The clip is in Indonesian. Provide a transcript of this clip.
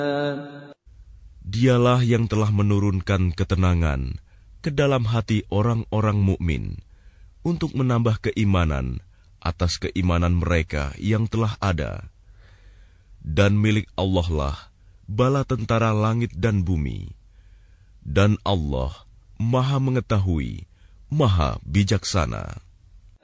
Dialah yang telah menurunkan ketenangan ke dalam hati orang-orang mukmin untuk menambah keimanan atas keimanan mereka yang telah ada. Dan milik Allah lah bala tentara langit dan bumi. Dan Allah Maha Mengetahui, Maha Bijaksana.